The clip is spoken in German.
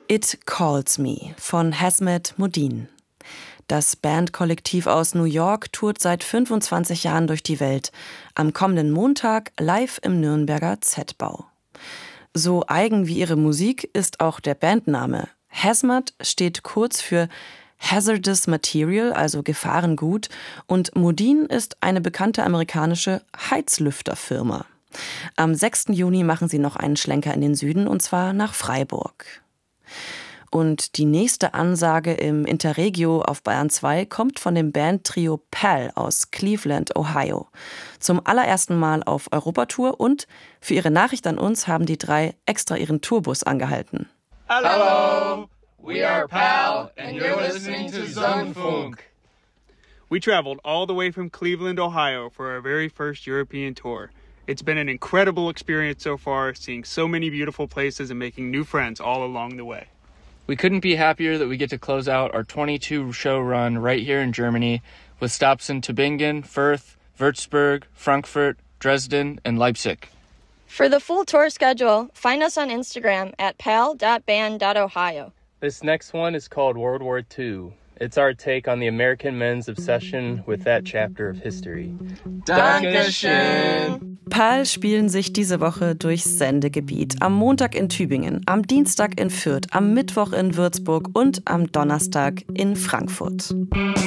It Calls Me von Hazmat Modine. Das Bandkollektiv aus New York tourt seit 25 Jahren durch die Welt. Am kommenden Montag live im Nürnberger Z-Bau. So eigen wie ihre Musik ist auch der Bandname. Hazmat steht kurz für Hazardous Material, also Gefahrengut, und Modine ist eine bekannte amerikanische Heizlüfterfirma. Am 6. Juni machen sie noch einen Schlenker in den Süden, und zwar nach Freiburg. Und die nächste Ansage im Interregio auf Bayern 2 kommt von dem Bandtrio PAL aus Cleveland, Ohio. Zum allerersten Mal auf Europatour, und für ihre Nachricht an uns haben die drei extra ihren Tourbus angehalten. Hello, we are PAL and you're listening to Zonefunk. We traveled all the way from Cleveland, Ohio for our very first European tour. It's been an incredible experience so far, seeing so many beautiful places and making new friends all along the way. We couldn't be happier that we get to close out our 22-show run right here in Germany with stops in Tübingen, Fürth, Würzburg, Frankfurt, Dresden, and Leipzig. For the full tour schedule, find us on Instagram at pal.band.ohio. This next one is called World War II. It's our take on the American men's obsession with that chapter of history. Dankeschön! PAL spielen sich diese Woche durchs Sendegebiet. Am Montag in Tübingen, am Dienstag in Fürth, am Mittwoch in Würzburg und am Donnerstag in Frankfurt.